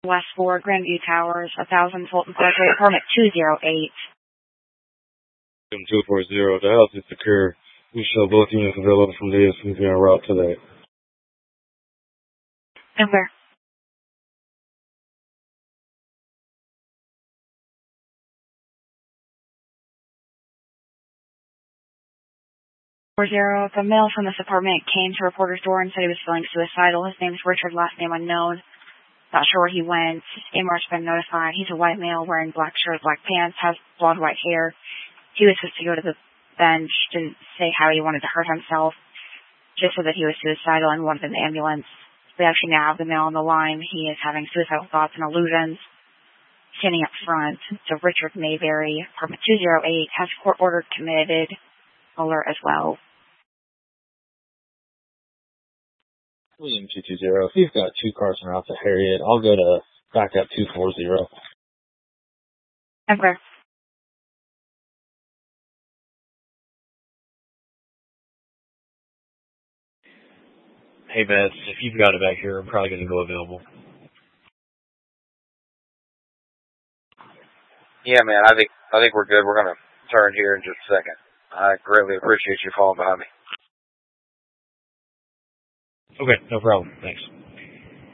West 4, Grandview Towers, 1000 Fulton Park, apartment 208. 240, the house is secure. We show both units available from the ASCV en route today. And where? 40, the male from this apartment came to reporter's door and said he was feeling suicidal. His name is Richard, last name unknown. Not sure where he went. AMR's been notified. He's a white male wearing black shirt, black pants, has blonde white hair. He was supposed to go to the bench, didn't say how he wanted to hurt himself, just said that he was suicidal and wanted an ambulance. We actually now have the male on the line. He is having suicidal thoughts and illusions. Standing up front, so Richard Mayberry, apartment 208, has court-ordered committed alert as well. William 220, if you've got 2 cars en route to Harriet, I'll go to backup 240. And where? Hey, Beth, if you've got it back here, I'm probably going to go available. Yeah, man, I think we're good. We're going to turn here in just a second. I greatly appreciate you falling behind me. Okay, no problem. Thanks.